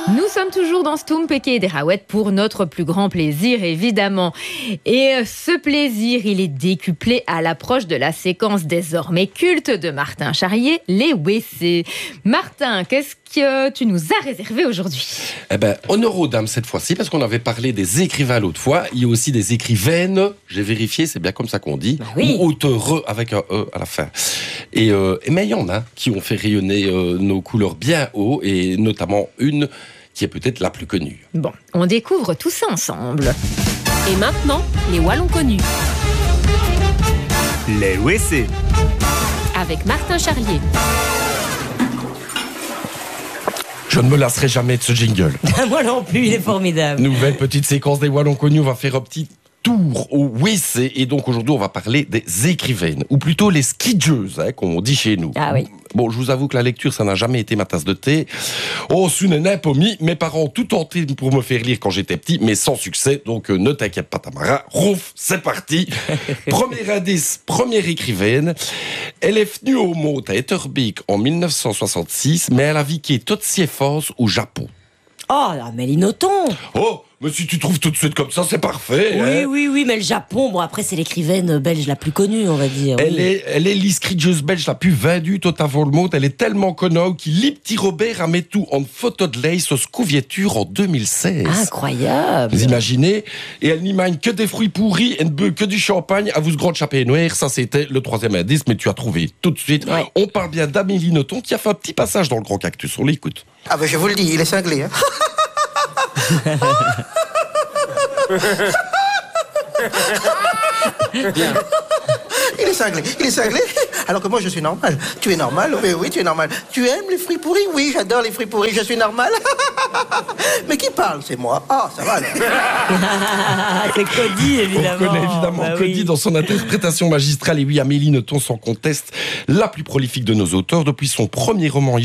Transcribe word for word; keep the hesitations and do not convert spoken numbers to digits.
Nous sommes toujours dans Stoum, Péké et Derawet pour notre plus grand plaisir, évidemment. Et ce plaisir, il est décuplé à l'approche de la séquence désormais culte de Martin Charrier, les W C. Martin, qu'est-ce que tu nous as réservé aujourd'hui ? Eh ben, honneur aux dames cette fois-ci, parce qu'on avait parlé des écrivains l'autre fois. Il y a aussi des écrivaines. J'ai vérifié, c'est bien comme ça qu'on dit. Bah oui. Ou auteureux avec un E à la fin. Et, euh, mais il y en a qui ont fait rayonner euh, nos couleurs bien haut, et notamment une qui est peut-être la plus connue. Bon, on découvre tout ça ensemble. Et maintenant, les Wallons connus. Les W C. Avec Martin Charrier. Je ne me lasserai jamais de ce jingle. Moi non plus, il est formidable. Nouvelle petite séquence des Wallons connus. On va faire un petit tour au W C. Et donc aujourd'hui, on va parler des écrivaines, ou plutôt les skidjeuses, hein, comme on dit chez nous. Ah oui. Bon, je vous avoue que la lecture, ça n'a jamais été ma tasse de thé. Oh, ce n'est pas mis. Mes parents ont tout tenté pour me faire lire quand j'étais petit, mais sans succès. Donc, euh, ne t'inquiète pas, Tamara. Rouf, c'est parti. Premier indice, première écrivaine. Elle est venue au monde à Etterbeek en dix-neuf cent soixante-six, mais elle a vécu toute ses forces au Japon. Oh, Amélie Nothomb. Oh, mais si tu trouves tout de suite comme ça, c'est parfait. Oui, hein. oui, oui, mais le Japon, bon, après, c'est l'écrivaine belge la plus connue, on va dire. Elle oui. est, elle est l'escrigeuse belge la plus vendue tout avant le monde. Elle est tellement connue qu'il lit petit Robert a mis tout en photo de l'ace aux couvertures en deux mille seize. Incroyable. Vous imaginez? Et elle n'y manie que des fruits pourris, elle ne boit que du champagne à vous grande chapée noire. Ça, c'était le troisième indice, mais tu as trouvé tout de suite. Ouais. On parle bien d'Amélie Nothomb qui a fait un petit passage dans le Grand Cactus. On l'écoute. Ah ben je vous le dis, il est cinglé. Hein. Bien. Il est cinglé, il est cinglé. Alors que moi je suis normal. Tu es normal? Oui, oui, tu es normal. Tu aimes les fruits pourris? Oui, j'adore les fruits pourris, je suis normal. Mais qui parle? C'est moi. Ah, ça va alors. C'est Cody, évidemment. On reconnaît évidemment Bah Cody oui. dans son interprétation magistrale. Et oui, Amélie Nothomb, sans conteste, la plus prolifique de nos auteurs. Depuis son premier roman